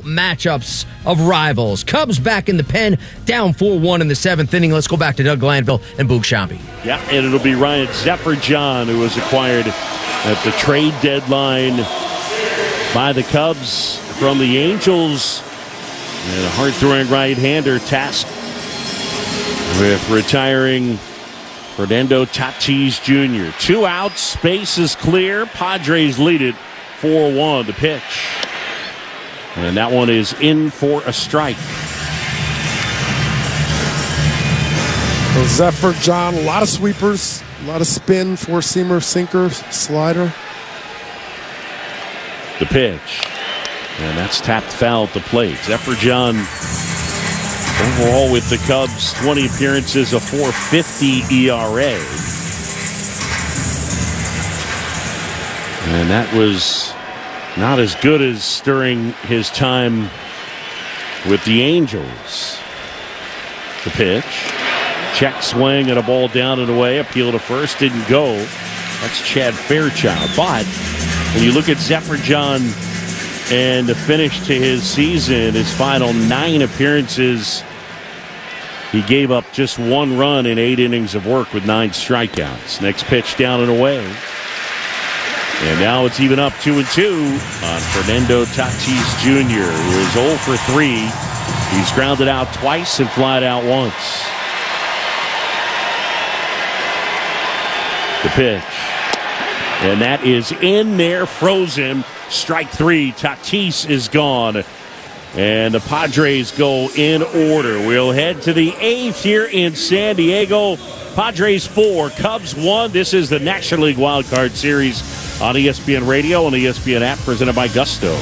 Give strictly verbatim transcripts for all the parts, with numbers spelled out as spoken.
matchups of rivals. Cubs back in the pen, down four one in the seventh inning. Let's go back to Doug Glanville and Boog Sciambi. Yeah, and it'll be Ryan Zephyr-John, who was acquired at the trade deadline by the Cubs from the Angels. And a hard-throwing right-hander tasked with retiring Fernando Tatis Junior Two outs, space is clear. Padres lead it four one. The pitch. And that one is in for a strike. Well, Zephyr-John, a lot of sweepers, a lot of spin, four-seamer, sinker, slider. The pitch. And that's tapped foul at the plate. Zephyr-John overall with the Cubs, twenty appearances, a four fifty E R A. And that was not as good as during his time with the Angels. The pitch. Check swing and a ball down and away. Appeal to first. Didn't go. That's Chad Fairchild. But when you look at Zephyr-John and the finish to his season, his final nine appearances, he gave up just one run in eight innings of work with nine strikeouts. Next pitch down and away. And now it's even up two and two on Fernando Tatis Junior, who is oh for three. He's grounded out twice and flied out once. The pitch. And that is in there, frozen. Strike three. Tatis is gone. And the Padres go in order. We'll head to the eighth here in San Diego. Padres four, Cubs one. This is the National League Wild Card Series on E S P N Radio and the E S P N app, presented by Gusto.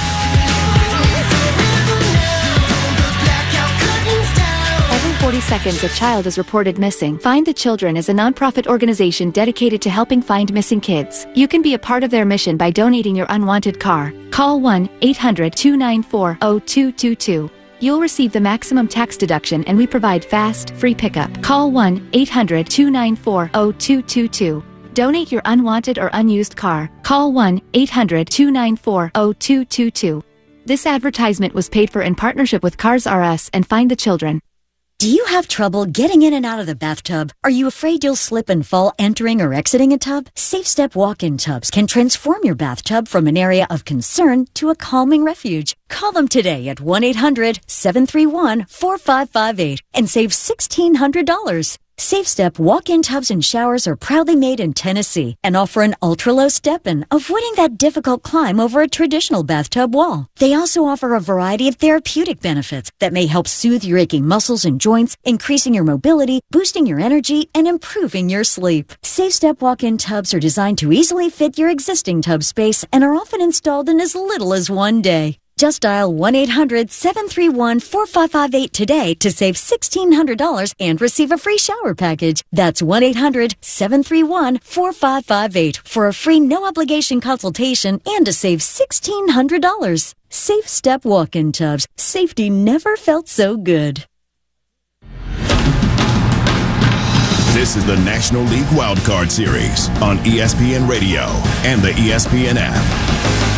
forty seconds, a child is reported missing. Find the Children is a nonprofit organization dedicated to helping find missing kids. You can be a part of their mission by donating your unwanted car. Call one eight hundred two nine four zero two two two. You'll receive the maximum tax deduction, and we provide fast, free pickup. Call one eight hundred two nine four zero two two two. Donate your unwanted or unused car. Call one eight hundred two nine four zero two two two. This advertisement was paid for in partnership with Cars R Us and Find the Children. Do you have trouble getting in and out of the bathtub? Are you afraid you'll slip and fall entering or exiting a tub? SafeStep walk-in tubs can transform your bathtub from an area of concern to a calming refuge. Call them today at one eight hundred seven three one four five five eight and save sixteen hundred dollars. SafeStep walk-in tubs and showers are proudly made in Tennessee and offer an ultra-low step-in, avoiding that difficult climb over a traditional bathtub wall. They also offer a variety of therapeutic benefits that may help soothe your aching muscles and joints, increasing your mobility, boosting your energy, and improving your sleep. SafeStep walk-in tubs are designed to easily fit your existing tub space and are often installed in as little as one day. Just dial one eight hundred seven three one four five five eight today to save sixteen hundred dollars and receive a free shower package. That's one eight hundred seven three one four five five eight for a free no-obligation consultation and to save sixteen hundred dollars. Safe Step walk-in tubs. Safety never felt so good. This is the National League Wild Card Series on E S P N Radio and the E S P N app.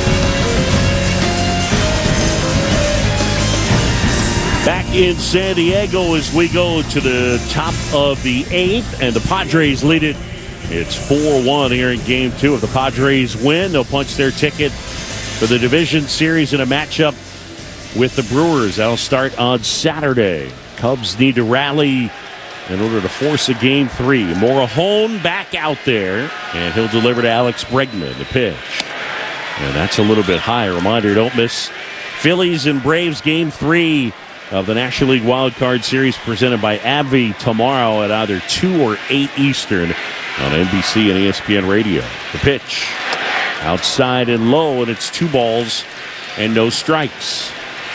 Back in San Diego as we go to the top of the eighth, and the Padres lead it. It's four one here in game two. If the Padres win, they'll punch their ticket for the division series in a matchup with the Brewers. That'll start on Saturday. Cubs need to rally in order to force a game three. Morejon back out there, and he'll deliver to Alex Bregman, the pitch. And that's a little bit high. Reminder, don't miss Phillies and Braves game three of the National League Wild Card Series presented by AbbVie tomorrow at either two or eight Eastern on N B C and E S P N Radio. The pitch outside and low, and it's two balls and no strikes.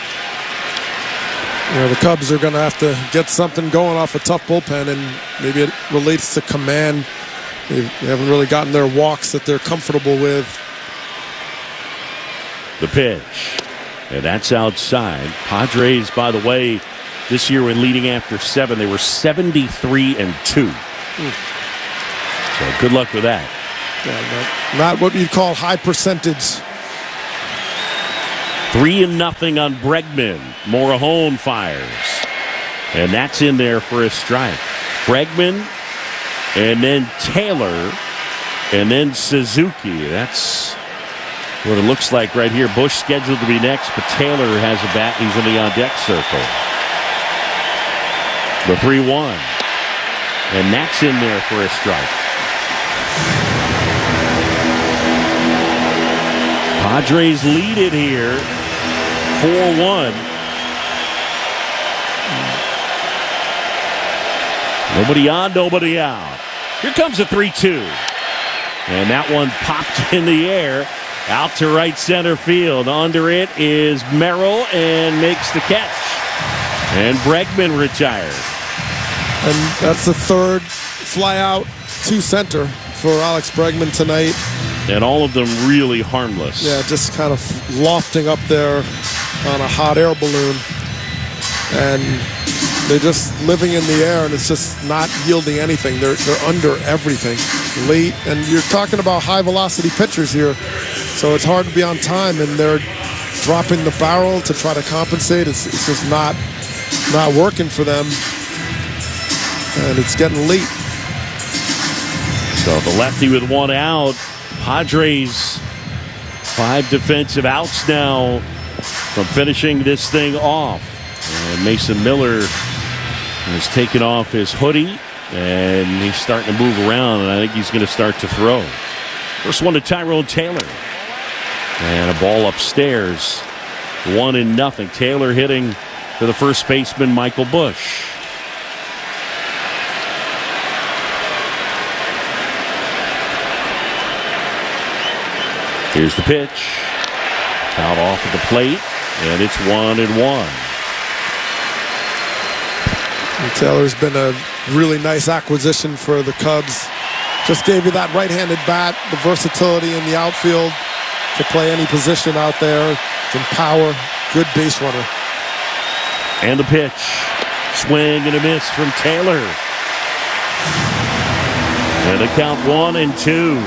You know, the Cubs are going to have to get something going off a tough bullpen, and maybe it relates to command. They haven't really gotten their walks that they're comfortable with. The pitch. And that's outside. Padres, by the way, this year when leading after seven, they were seventy-three and two. Mm. So good luck with that. Yeah, not, not what you'd call high percentage. Three and nothing on Bregman. Morahone fires. And that's in there for a strike. Bregman and then Taylor and then Suzuki. That's what it looks like right here. Bush scheduled to be next, but Taylor has a bat. He's in the on-deck circle. The three one. And that's in there for a strike. Padres lead it here. four one. Nobody on, nobody out. Here comes a three two. And that one popped in the air out to right center field. Under it is Merrill and makes the catch. And Bregman retired. And that's the third fly out to center for Alex Bregman tonight. And all of them really harmless. Yeah, just kind of lofting up there on a hot air balloon. And they're just living in the air, and it's just not yielding anything. They're, they're under everything late. And you're talking about high-velocity pitchers here, so it's hard to be on time, and they're dropping the barrel to try to compensate. It's, it's just not, not working for them, and it's getting late. So the lefty with one out. Padres, five defensive outs now from finishing this thing off. And Mason Miller has taken off his hoodie, and he's starting to move around, and I think he's going to start to throw. First one to Tyrone Taylor. And a ball upstairs. One and nothing. Taylor hitting for the first baseman, Michael Bush. Here's the pitch. Out off of the plate, and it's one and one. And Taylor's been a really nice acquisition for the Cubs. Just gave you that right-handed bat, the versatility in the outfield to play any position out there. Some power, good base runner. And the pitch. Swing and a miss from Taylor. And a count one and two.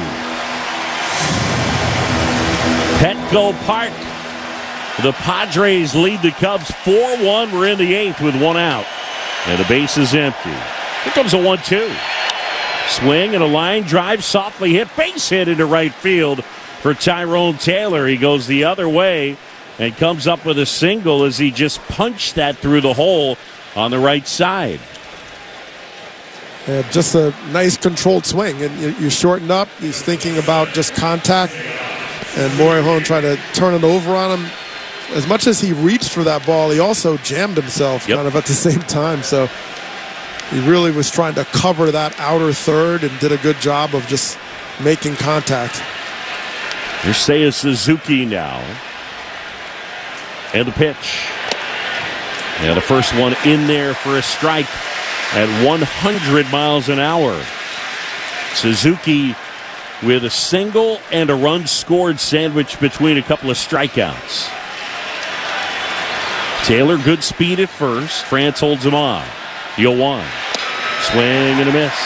Petco Park. The Padres lead the Cubs four one. We're in the eighth with one out. And the base is empty. Here comes a one two. Swing and a line drive, softly hit, base hit into right field for Tyrone Taylor. He goes the other way and comes up with a single as he just punched that through the hole on the right side. Yeah, just a nice controlled swing. And you shorten up. He's thinking about just contact. And Morahone tried to turn it over on him. As much as he reached for that ball, he also jammed himself yep. kind of at the same time. So he really was trying to cover that outer third and did a good job of just making contact. Here's Seiya Suzuki now. And the pitch. And the first one in there for a strike at one hundred miles an hour. Suzuki with a single and a run scored sandwich between a couple of strikeouts. Taylor, good speed at first. France holds him on. the oh one. Swing and a miss.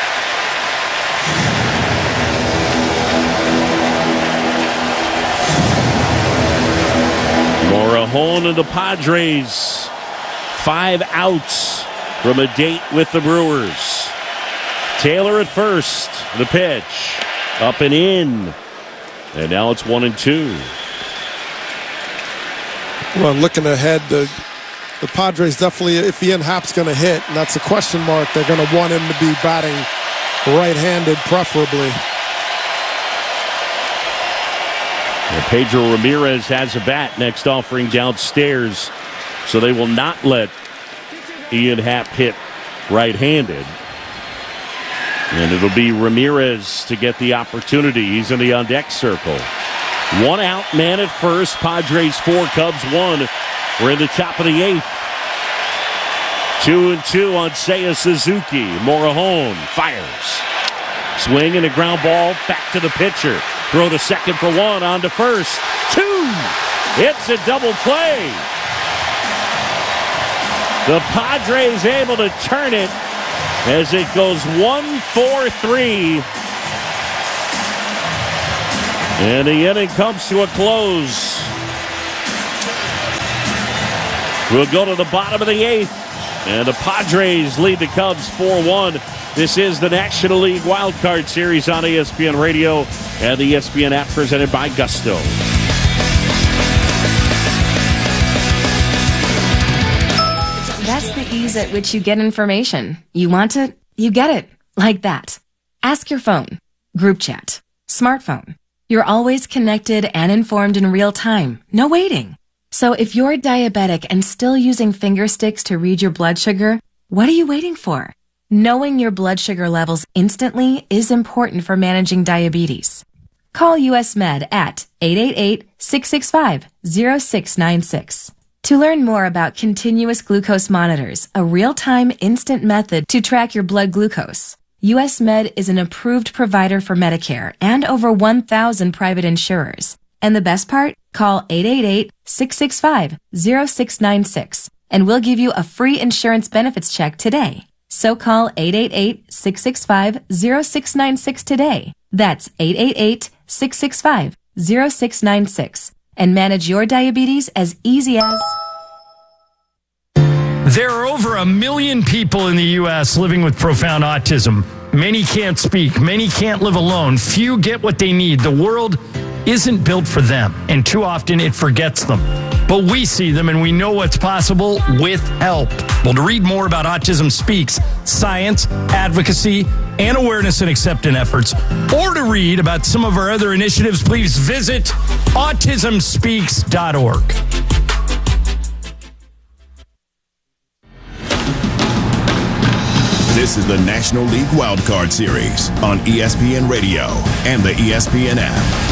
Morahone and the Padres. Five outs from a date with the Brewers. Taylor at first. The pitch. Up and in. And now it's one and two. Well, looking ahead, the the Padres definitely, if Ian Happ's going to hit, and that's a question mark, they're going to want him to be batting right-handed, preferably. And Pedro Ramirez has a bat next offering downstairs, so they will not let Ian Happ hit right-handed. And it'll be Ramirez to get the opportunity. He's in the on-deck circle. One out, man at first. Padres four, Cubs one. We're in the top of the eighth. Two and two on Seiya Suzuki. Morahone fires. Swing and a ground ball back to the pitcher. Throw the second for one on to first. Two. It's a double play. The Padres able to turn it as it goes one four three. And the inning comes to a close. We'll go to the bottom of the eighth, and the Padres lead the Cubs four one. This is the National League Wild Card Series on E S P N Radio and the E S P N app presented by Gusto. That's the ease at which you get information. You want it, you get it. Like that. Ask your phone. Group chat. Smartphone. You're always connected and informed in real time. No waiting. So if you're diabetic and still using finger sticks to read your blood sugar, what are you waiting for? Knowing your blood sugar levels instantly is important for managing diabetes. Call U S Med at eight eight eight, six six five, zero six nine six. To learn more about continuous glucose monitors, a real-time instant method to track your blood glucose, U S Med is an approved provider for Medicare and over one thousand private insurers. And the best part? Call eight eight eight, six six five, zero six nine six and we'll give you a free insurance benefits check today. So call eight eight eight, six six five, zero six nine six today. That's eight eight eight, six six five, zero six nine six and manage your diabetes as easy as... There are over a million people in the U S living with profound autism. Many can't speak. Many can't live alone. Few get what they need. The world isn't built for them, and too often it forgets them. But we see them, and we know what's possible with help. Well, to read more about Autism Speaks, science, advocacy, and awareness and acceptance efforts, or to read about some of our other initiatives, please visit autism speaks dot org. This is the National League Wild Card Series on E S P N Radio and the E S P N app.